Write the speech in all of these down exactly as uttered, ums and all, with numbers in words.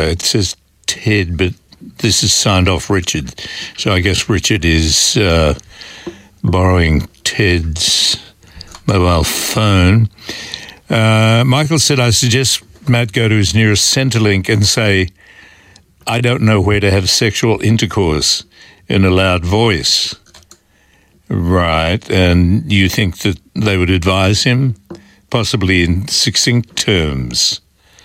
It says Ted, but this is signed off Richard. So I guess Richard is uh, borrowing Ted's mobile phone. Uh, Michael said, I suggest Matt go to his nearest Centrelink and say, I don't know where to have sexual intercourse in a loud voice. Right, and you think that they would advise him, possibly in succinct terms?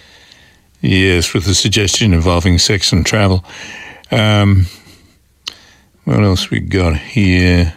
Yes, with a suggestion involving sex and travel. Um, what else we got here?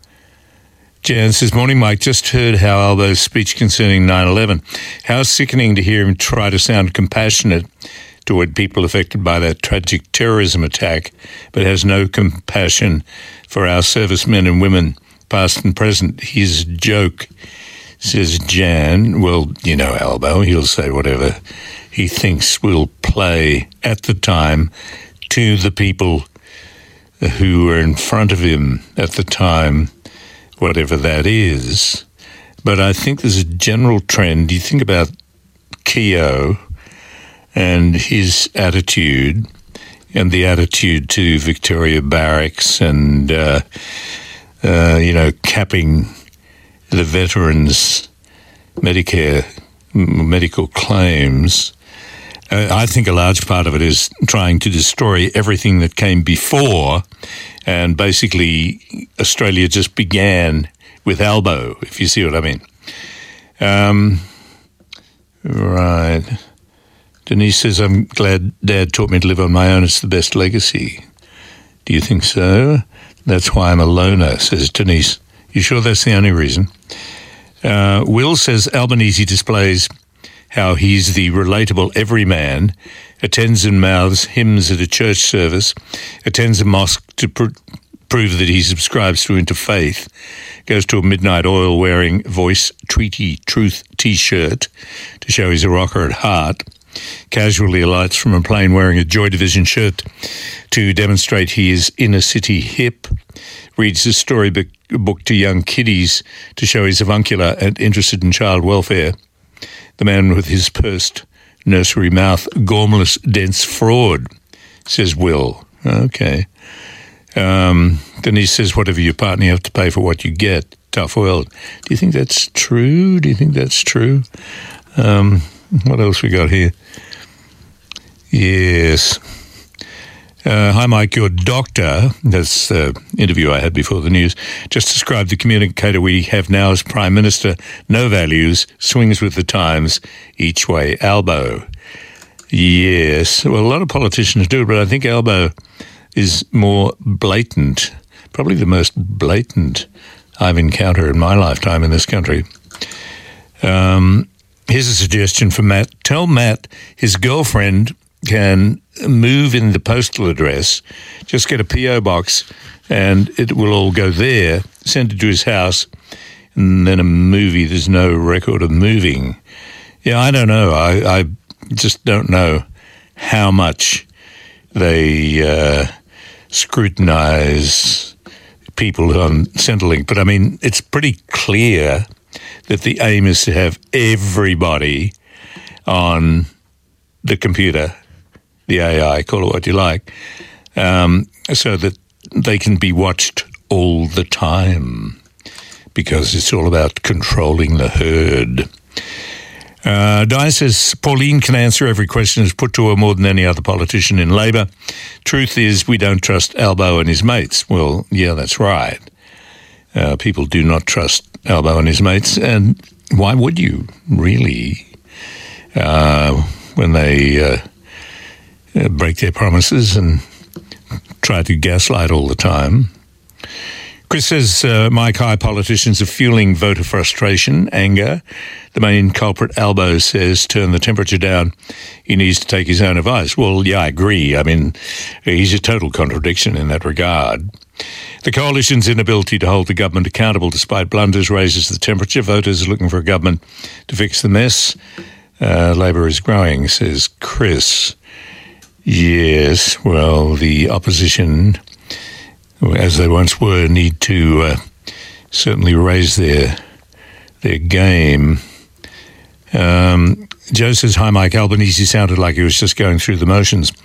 Jan says, morning, Mike. Just heard how Albo's speech concerning nine eleven. How sickening to hear him try to sound compassionate toward people affected by that tragic terrorism attack, but has no compassion for our servicemen and women, past and present. He's a joke, says Jan. Well, you know Albo, he'll say whatever he thinks will play at the time to the people who were in front of him at the time, whatever that is. But I think there's a general trend. You think about Keogh and his attitude, and the attitude to Victoria Barracks and, uh, uh, you know, capping the veterans' Medicare medical claims. Uh, I think a large part of it is trying to destroy everything that came before, and basically Australia just began with Albo, if you see what I mean. Um, right. Denise says, I'm glad Dad taught me to live on my own. It's the best legacy. Do you think so? That's why I'm a loner, says Denise. You sure that's the only reason? Uh, Will says, Albanese displays how he's the relatable everyman, attends and mouths hymns at a church service, attends a mosque to pr- prove that he subscribes to interfaith, goes to a midnight oil-wearing Voice Treaty Truth T-shirt to show he's a rocker at heart, casually alights from a plane wearing a Joy Division shirt to demonstrate he is inner-city hip, reads a storybook book to young kiddies to show he's avuncular and interested in child welfare. The man with his pursed nursery mouth, gormless, dense fraud, says Will. Okay. Um, Denise says, whatever your partner, you have to pay for what you get. Tough world. Do you think that's true? Do you think that's true? Um, what else we got here? Yes. Uh, hi, Mike. Your doctor, that's the interview I had before the news, just described the communicator we have now as Prime Minister. No values, swings with the times, each way. Albo. Yes. Well, a lot of politicians do it, but I think Albo is more blatant, probably the most blatant I've encountered in my lifetime in this country. Um, here's a suggestion for Matt. Tell Matt his girlfriend can move in the postal address, just get a P O box, and it will all go there, send it to his house, and then a movie. There's no record of moving. Yeah, I don't know. I, I just don't know how much they uh, scrutinize people on Centrelink. But, I mean, it's pretty clear that the aim is to have everybody on the computer, the A I, call it what you like, um, so that they can be watched all the time, because it's all about controlling the herd. Uh, Di says, Pauline can answer every question that's put to her more than any other politician in Labor. Truth is, we don't trust Albo and his mates. Well, yeah, that's right. Uh, people do not trust Albo and his mates, and why would you, really, uh, when they uh, break their promises and try to gaslight all the time? Chris says, uh, Mike, high politicians are fueling voter frustration, anger. The main culprit, Albo, says, turn the temperature down. He needs to take his own advice. Well, yeah, I agree. I mean, he's a total contradiction in that regard. The coalition's inability to hold the government accountable despite blunders raises the temperature. Voters are looking for a government to fix the mess. Uh, Labor is growing, says Chris. Yes, well, the opposition, as they once were, need to uh, certainly raise their their game. Um, Joe says, hi, Mike Albanese sounded like he was just going through the motions.